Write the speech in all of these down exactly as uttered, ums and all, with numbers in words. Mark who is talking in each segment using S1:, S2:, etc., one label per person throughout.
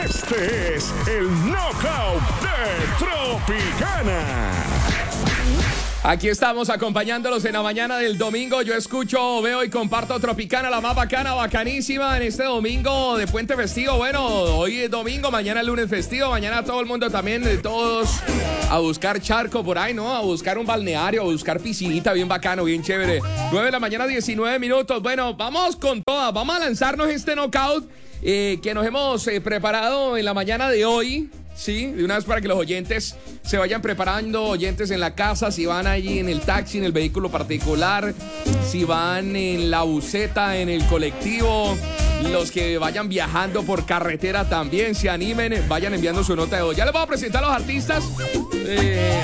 S1: Este es el Knockout de Tropicana.
S2: Aquí estamos acompañándolos en la mañana del domingo. Yo escucho, veo y comparto Tropicana, la más bacana, bacanísima en este domingo de puente festivo. Bueno, hoy es domingo, mañana es lunes festivo, mañana todo el mundo también, todos a buscar charco por ahí, ¿no? A buscar un balneario, a buscar piscinita bien bacano, bien chévere. nueve de la mañana, diecinueve minutos. Bueno, vamos con todas, vamos a lanzarnos este knockout eh, que nos hemos eh, preparado en la mañana de hoy. Sí, de una vez para que los oyentes se vayan preparando, oyentes en la casa, si van allí en el taxi, en el vehículo particular, si van en la buseta, en el colectivo, los que vayan viajando por carretera también, se animen, vayan enviando su nota de voz. Ya les voy a presentar a los artistas eh,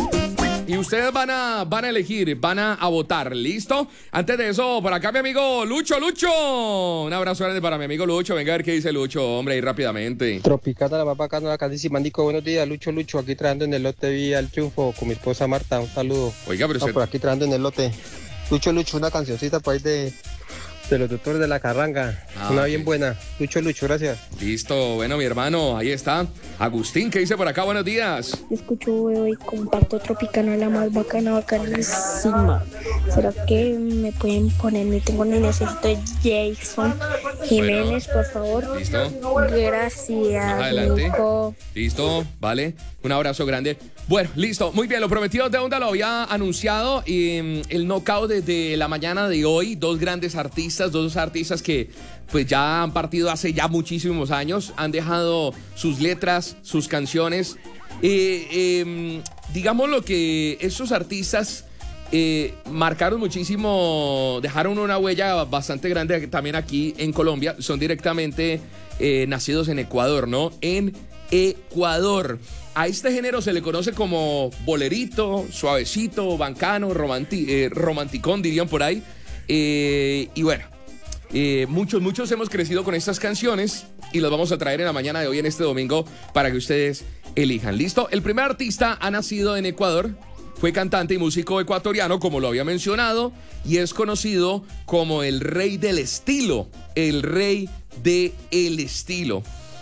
S2: y ustedes van a, van a elegir, van a, a votar, ¿listo? Antes de eso, por acá mi amigo Lucho, Lucho. Un abrazo grande para mi amigo Lucho. Venga a ver qué dice Lucho, hombre, ahí rápidamente.
S3: Tropicana, la más bacana, la casísima. Nico, buenos días, Lucho, Lucho, aquí trabajando en el lote Vía El Triunfo con mi esposa Marta, un saludo.
S2: Oiga, pero
S3: no,
S2: usted...
S3: por aquí trabajando en el lote. Lucho, Lucho, una cancioncita por ahí de, de los doctores de la Carranga,
S2: ah,
S3: una
S2: okay.
S3: bien buena. Lucho, Lucho, gracias.
S2: Listo, bueno, mi hermano, ahí está. Agustín, ¿qué dice por acá? Buenos días.
S4: Escucho, veo y comparto Tropicana, la más bacana, bacanísima. ¿Será que me pueden poner? No tengo ni necesito Jason Jiménez,
S2: bueno,
S4: por favor.
S2: Listo.
S4: Gracias,
S2: Adelante.
S4: Nico.
S2: Listo, vale. Un abrazo grande. Bueno, listo. Muy bien, lo prometido de onda lo había anunciado. Y um, el knockout desde la mañana de hoy. Dos grandes artistas, dos artistas que pues ya han partido hace ya muchísimos años. Han dejado sus letras, sus canciones. Eh, eh, digamos lo que estos artistas eh, marcaron muchísimo, dejaron una huella bastante grande también aquí en Colombia. Son directamente eh, nacidos en Ecuador, ¿no? En Ecuador. A este género se le conoce como bolerito, suavecito, bancano, romanti- eh, romanticón, dirían por ahí. Eh, y bueno, eh, muchos, muchos hemos crecido con estas canciones y las vamos a traer en la mañana de hoy, en este domingo, para que ustedes elijan. ¿Listo? El primer artista ha nacido en Ecuador, fue cantante y músico ecuatoriano, como lo había mencionado, y es conocido como el rey del estilo, el rey del estilo.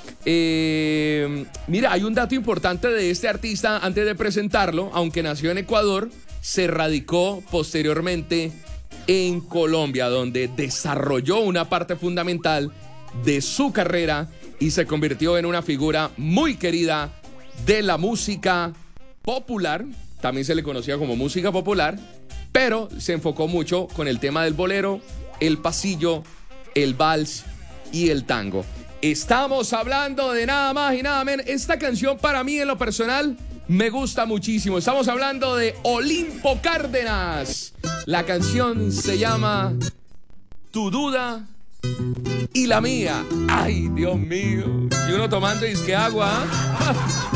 S2: Eh, mira, hay un dato importante de este artista antes de presentarlo. Aunque nació en Ecuador, se radicó posteriormente en Colombia, donde desarrolló una parte fundamental de su carrera y se convirtió en una figura muy querida de la música popular. También se le conocía como música popular, pero se enfocó mucho con el tema del bolero, el pasillo, el vals y el tango. Estamos hablando de nada más y nada menos. Esta canción para mí en lo personal me gusta muchísimo. Estamos hablando de Olimpo Cárdenas. La canción se llama Tu duda y la mía. Ay, Dios mío. Y uno tomando disque agua.